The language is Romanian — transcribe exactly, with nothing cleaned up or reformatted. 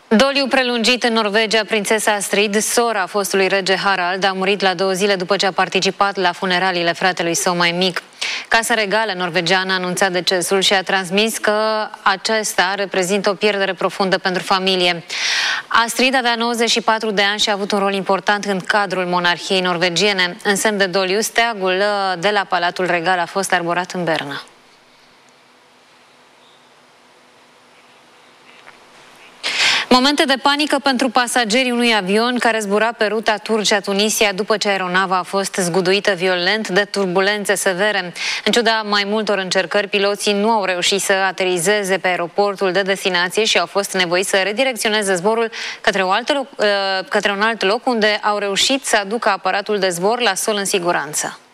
Doliu prelungit în Norvegia, prințesa Astrid, sora fostului rege Harald, a murit la două zile după ce a participat la funeraliile fratelui său mai mic. Casa Regală norvegiană a anunțat decesul și a transmis că acesta reprezintă o pierdere profundă pentru familie. Astrid avea nouăzeci și patru de ani și a avut un rol important în cadrul monarhiei norvegiene. În semn de doliu, steagul de la Palatul Regal a fost arborat în Berna. Momente de panică pentru pasagerii unui avion care zbura pe ruta Turcia-Tunisia după ce aeronava a fost zguduită violent de turbulențe severe. În ciuda mai multor încercări, piloții nu au reușit să aterizeze pe aeroportul de destinație și au fost nevoiți să redirecționeze zborul către, o altă loc, către un alt loc unde au reușit să aducă aparatul de zbor la sol în siguranță.